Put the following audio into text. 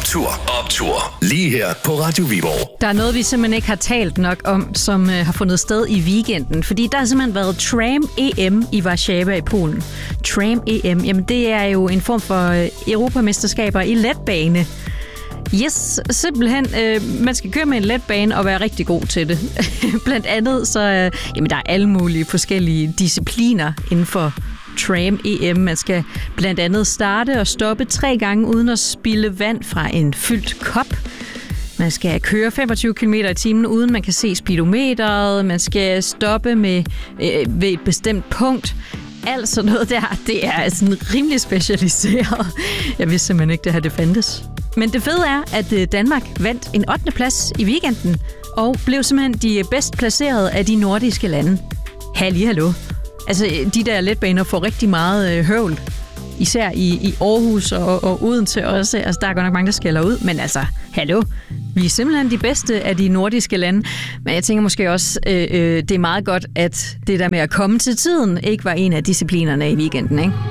Optur. Lige her på Radio Viborg. Der er noget, vi simpelthen ikke har talt nok om, som har fundet sted i weekenden. Fordi der har simpelthen været Tram-EM i Warszawa i Polen. Tram-EM, jamen det er jo en form for europamesterskaber i letbane. Yes, simpelthen. Man skal køre med en letbane og være rigtig god til det. Blandt andet så jamen der er alle mulige forskellige discipliner inden for Tram-EM. Man skal blandt andet starte og stoppe 3 gange uden at spilde vand fra en fyldt kop. Man skal køre 25 km i timen, uden man kan se speedometeret. Man skal stoppe ved et bestemt punkt. Alt sådan noget der, det er sådan rimelig specialiseret. Jeg vidste simpelthen ikke, det her det fandtes. Men det fede er, at Danmark vandt en 8. plads i weekenden, og blev simpelthen de bedst placerede af de nordiske lande. Hallo. Altså, de der letbaner får rigtig meget høvl. Især i Aarhus og Odense også. Altså, der er godt nok mange, der skælder ud. Men altså, hallo. Vi er simpelthen de bedste af de nordiske lande. Men jeg tænker måske også, det er meget godt, at det der med at komme til tiden ikke var en af disciplinerne i weekenden, ikke?